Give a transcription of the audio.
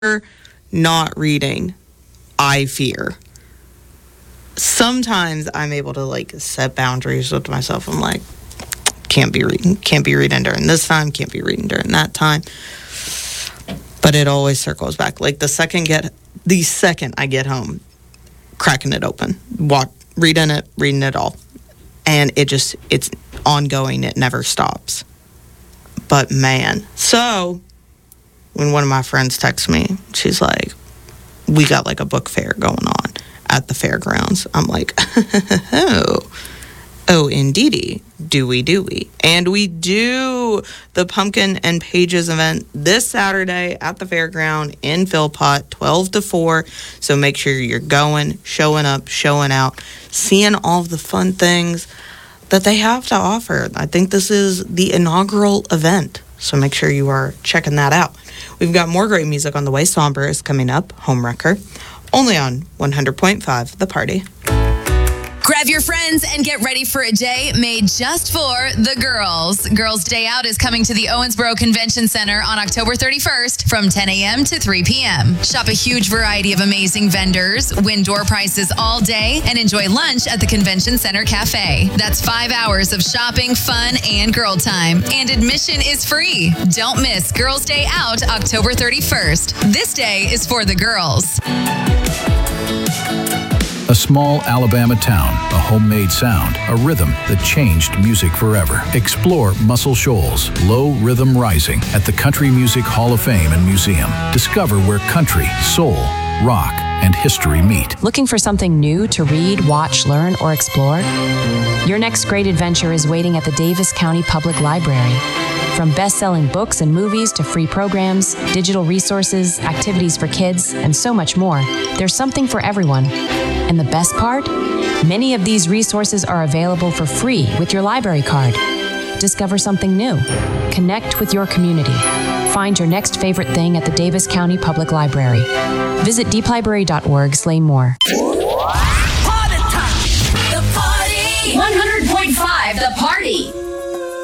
not reading, I fear. Sometimes I'm able to like set boundaries with myself. I'm like, can't be reading during this time, can't be reading during that time. But it always circles back. Like the second I get home, cracking it open, reading it all. And it's ongoing, it never stops. But man, so when one of my friends texts me, she's like, we got like a book fair going on at the fairgrounds. I'm like, oh, indeedy, do we? And we do the Pumpkin and Pages event this Saturday at the fairground in Philpott, 12 to 4. So make sure you're going, showing up, showing out, seeing all of the fun things that they have to offer. I think this is the inaugural event, so make sure you are checking that out. We've got more great music on the way. Somber is coming up, Homewrecker, only on 100.5 The Party. Grab your friends and get ready for a day made just for the girls. Girls' Day Out is coming to the Owensboro Convention Center on October 31st from 10 a.m. to 3 p.m. Shop a huge variety of amazing vendors, win door prizes all day, and enjoy lunch at the Convention Center Cafe. That's 5 hours of shopping, fun, and girl time. And admission is free. Don't miss Girls' Day Out October 31st. This day is for the girls. A small Alabama town, a homemade sound, a rhythm that changed music forever. Explore Muscle Shoals, Low Rhythm Rising at the Country Music Hall of Fame and Museum. Discover where country, soul, rock, and history meet. Looking for something new to read, watch, learn, or explore? Your next great adventure is waiting at the Davis County Public Library. From best-selling books and movies to free programs, digital resources, activities for kids, and so much more, there's something for everyone. And the best part? Many of these resources are available for free with your library card. Discover something new. Connect with your community. Find your next favorite thing at the Davis County Public Library. Visit deeplibrary.org/more. Party time! The Party! 100.5